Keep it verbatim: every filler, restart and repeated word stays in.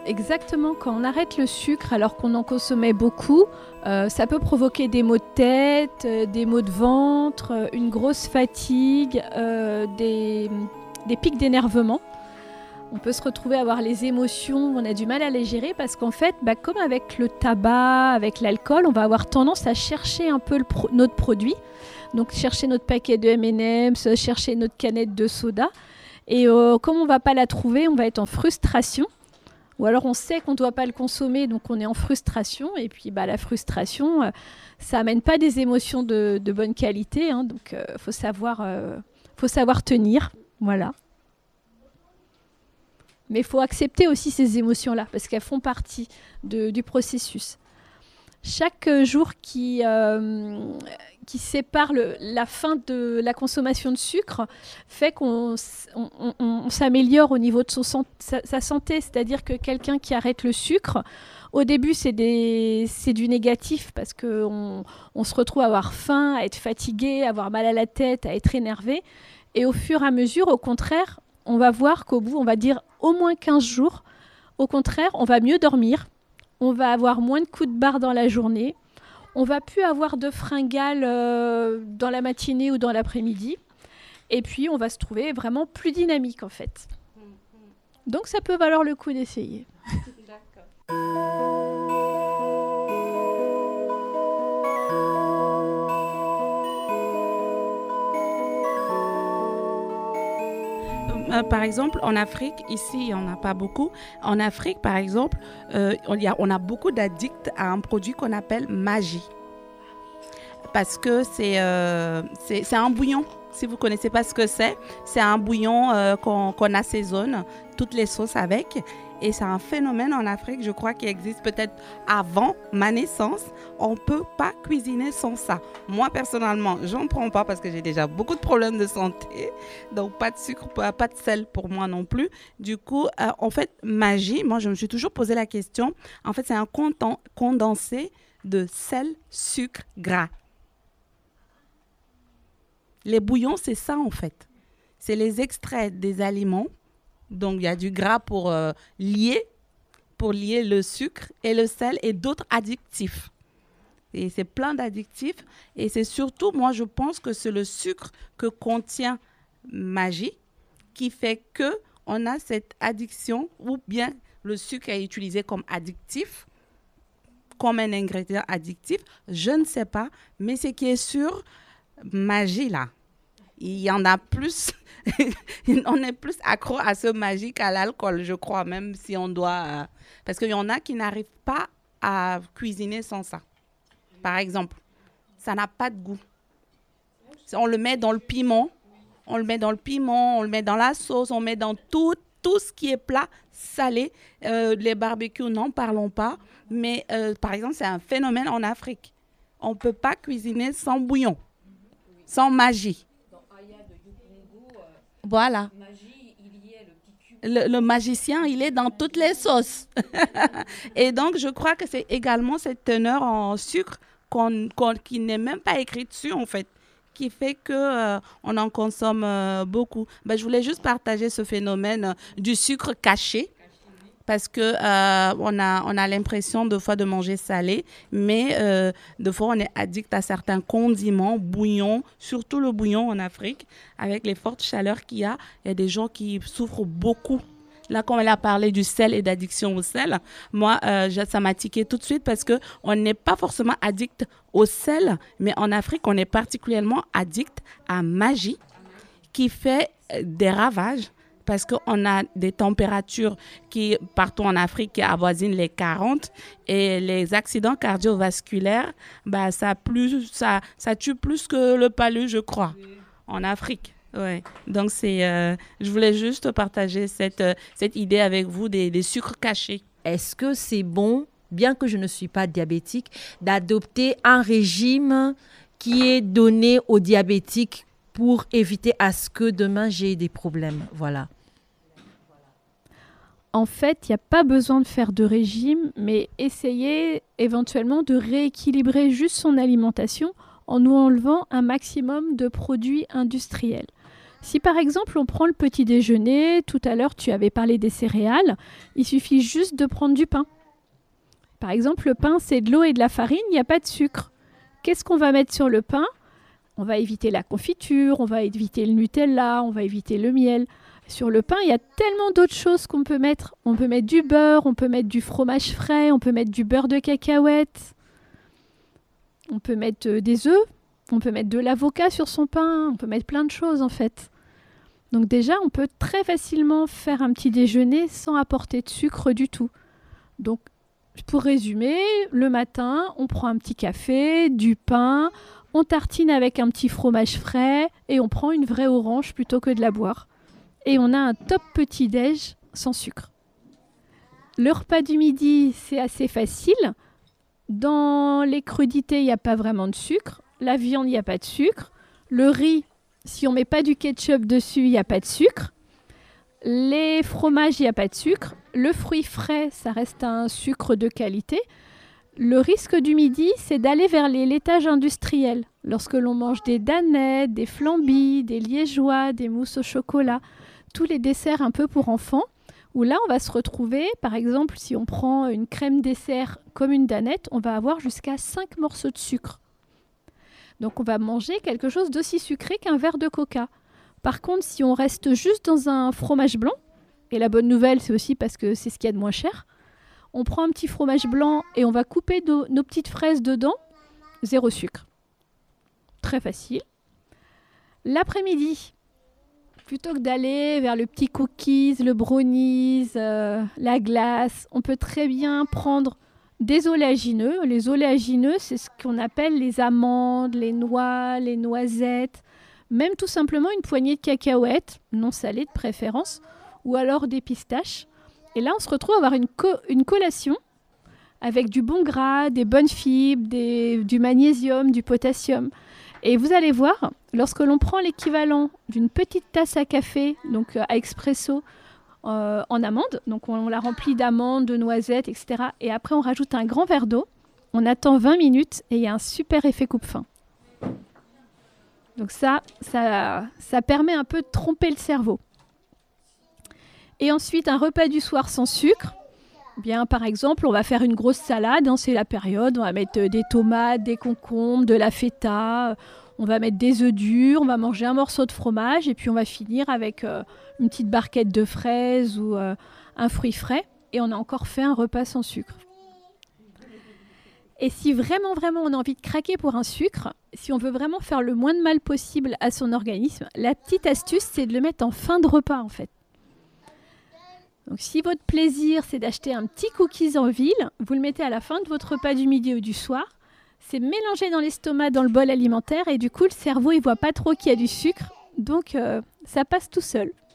Exactement, quand on arrête le sucre alors qu'on en consommait beaucoup, euh, ça peut provoquer des maux de tête, euh, des maux de ventre, euh, une grosse fatigue, euh, des, des pics d'énervement. On peut se retrouver à avoir les émotions, on a du mal à les gérer parce qu'en fait, bah, comme avec le tabac, avec l'alcool, on va avoir tendance à chercher un peu le pro- notre produit. Donc chercher notre paquet de M and M's, chercher notre canette de soda. Et euh, comme on ne va pas la trouver, on va être en frustration. Ou alors on sait qu'on ne doit pas le consommer, donc on est en frustration. Et puis bah, la frustration, euh, ça n'amène pas des émotions de, de bonne qualité. Hein, donc il euh, faut savoir, euh, faut savoir tenir. Voilà. Mais il faut accepter aussi ces émotions-là, parce qu'elles font partie de, du processus. Chaque jour qui, euh, qui sépare le, la fin de la consommation de sucre fait qu'on on, on, on s'améliore au niveau de son, sa, sa santé. C'est-à-dire que quelqu'un qui arrête le sucre, au début, c'est, des, c'est du négatif, parce qu'on on se retrouve à avoir faim, à être fatigué, à avoir mal à la tête, à être énervé. Et au fur et à mesure, au contraire, on va voir qu'au bout, on va dire au moins quinze jours, au contraire, on va mieux dormir, on va avoir moins de coups de barre dans la journée, on va plus avoir de fringales euh, dans la matinée ou dans l'après-midi, et puis on va se trouver vraiment plus dynamique en fait. Donc ça peut valoir le coup d'essayer. D'accord. Euh, par exemple, en Afrique, ici, il n'y en a pas beaucoup. En Afrique, par exemple, euh, on, y a, on a beaucoup d'addicts à un produit qu'on appelle Maggi. Parce que c'est, euh, c'est, c'est un bouillon. Si vous ne connaissez pas ce que c'est, c'est un bouillon euh, qu'on, qu'on assaisonne toutes les sauces avec. Et c'est un phénomène en Afrique, je crois, qui existe peut-être avant ma naissance. On ne peut pas cuisiner sans ça. Moi, personnellement, je n'en prends pas parce que j'ai déjà beaucoup de problèmes de santé. Donc, pas de sucre, pas, pas de sel pour moi non plus. Du coup, euh, en fait, Maggi, moi, je me suis toujours posé la question. En fait, c'est un condensé de sel, sucre, gras. Les bouillons, c'est ça, en fait. C'est les extraits des aliments. Donc, il y a du gras pour euh, lier, pour lier le sucre et le sel et d'autres additifs. Et c'est plein d'addictifs. Et c'est surtout, moi, je pense que c'est le sucre que contient Maggi qui fait qu'on a cette addiction, ou bien le sucre est utilisé comme addictif, comme un ingrédient addictif. Je ne sais pas, mais ce qui est sûr, Maggi, là, il y en a plus... on est plus accro à ce Maggi qu'à l'alcool, je crois, même si on doit... Euh, parce qu'il y en a qui n'arrivent pas à cuisiner sans ça. Par exemple, ça n'a pas de goût. On le met dans le piment, on le met dans le piment, on le met dans la sauce, on met dans tout, tout ce qui est plat salé. Euh, les barbecues, n'en parlons pas. Mais euh, par exemple, c'est un phénomène en Afrique. On ne peut pas cuisiner sans bouillon, sans Maggi. Voilà. Le, le magicien, il est dans toutes les sauces. Et donc, je crois que c'est également cette teneur en sucre qu'on, qu'on, qui n'est même pas écrite dessus, en fait, qui fait qu'on euh, en consomme euh, beaucoup. Ben, je voulais juste partager ce phénomène euh, du sucre caché. Parce que euh, on a, on a l'impression de fois de manger salé, mais euh, de fois on est addict à certains condiments, bouillons, surtout le bouillon en Afrique, avec les fortes chaleurs qu'il y a. Il y a des gens qui souffrent beaucoup. Là, quand elle a parlé du sel et d'addiction au sel, moi, euh, ça m'a tiqué tout de suite parce qu'on n'est pas forcément addict au sel, mais en Afrique, on est particulièrement addict à Maggi, qui fait des ravages. Parce qu'on a des températures qui, partout en Afrique, qui avoisinent les quarante. Et les accidents cardiovasculaires, bah, ça, plus, ça, ça tue plus que le palu, je crois, en Afrique. Ouais. Donc, c'est, euh, je voulais juste partager cette, euh, cette idée avec vous des, des sucres cachés. Est-ce que c'est bon, bien que je ne suis pas diabétique, d'adopter un régime qui est donné aux diabétiques pour éviter à ce que demain j'ai des problèmes? Voilà. En fait, il n'y a pas besoin de faire de régime, mais essayer éventuellement de rééquilibrer juste son alimentation en nous enlevant un maximum de produits industriels. Si par exemple on prend le petit déjeuner, tout à l'heure tu avais parlé des céréales, il suffit juste de prendre du pain. Par exemple, le pain, c'est de l'eau et de la farine, il n'y a pas de sucre. Qu'est-ce qu'on va mettre sur le pain ? On va éviter la confiture, on va éviter le Nutella, on va éviter le miel. Sur le pain, il y a tellement d'autres choses qu'on peut mettre. On peut mettre du beurre, on peut mettre du fromage frais, on peut mettre du beurre de cacahuète, on peut mettre euh, des œufs, on peut mettre de l'avocat sur son pain, on peut mettre plein de choses en fait. Donc déjà, on peut très facilement faire un petit déjeuner sans apporter de sucre du tout. Donc, pour résumer, le matin, on prend un petit café, du pain, on tartine avec un petit fromage frais et on prend une vraie orange plutôt que de la boire. Et on a un top petit-déj sans sucre. Le repas du midi, c'est assez facile. Dans les crudités, il n'y a pas vraiment de sucre. La viande, il n'y a pas de sucre. Le riz, si on ne met pas du ketchup dessus, il n'y a pas de sucre. Les fromages, il n'y a pas de sucre. Le fruit frais, ça reste un sucre de qualité. Le risque du midi, c'est d'aller vers les laitages industriels. Lorsque l'on mange des danettes, des flambis, des liégeois, des mousses au chocolat, tous les desserts un peu pour enfants, où là, on va se retrouver, par exemple, si on prend une crème dessert comme une danette, on va avoir jusqu'à cinq morceaux de sucre. Donc, on va manger quelque chose d'aussi sucré qu'un verre de coca. Par contre, si on reste juste dans un fromage blanc, et la bonne nouvelle, c'est aussi parce que c'est ce qu'il y a de moins cher, on prend un petit fromage blanc et on va couper nos, nos petites fraises dedans, zéro sucre. Très facile. L'après-midi, plutôt que d'aller vers le petit cookies, le brownies, euh, la glace, on peut très bien prendre des oléagineux. Les oléagineux, c'est ce qu'on appelle les amandes, les noix, les noisettes, même tout simplement une poignée de cacahuètes, non salées de préférence, ou alors des pistaches. Et là, on se retrouve à avoir une, co- une collation avec du bon gras, des bonnes fibres, des, du magnésium, du potassium. Et vous allez voir, lorsque l'on prend l'équivalent d'une petite tasse à café, donc euh, à expresso, euh, en amandes, donc on, on la remplit d'amandes, de noisettes, et cetera. Et après, on rajoute un grand verre d'eau, on attend vingt minutes et il y a un super effet coupe-faim. Donc ça, ça, ça permet un peu de tromper le cerveau. Et ensuite, un repas du soir sans sucre. Bien, par exemple, on va faire une grosse salade, hein, c'est la période. On va mettre des tomates, des concombres, de la feta. On va mettre des œufs durs. On va manger un morceau de fromage. Et puis, on va finir avec euh, une petite barquette de fraises ou euh, un fruit frais. Et on a encore fait un repas sans sucre. Et si vraiment, vraiment, on a envie de craquer pour un sucre, si on veut vraiment faire le moins de mal possible à son organisme, la petite astuce, c'est de le mettre en fin de repas, en fait. Donc, si votre plaisir, c'est d'acheter un petit cookies en ville, vous le mettez à la fin de votre repas du midi ou du soir. C'est mélangé dans l'estomac, dans le bol alimentaire, et du coup, le cerveau, il voit pas trop qu'il y a du sucre. Donc, euh, ça passe tout seul.